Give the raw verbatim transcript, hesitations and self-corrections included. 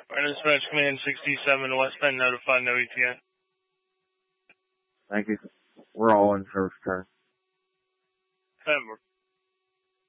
Alright, dispatch command sixty-seven, West Bend, notify no E T A. Thank you. We're all in service, Kurt. Denver.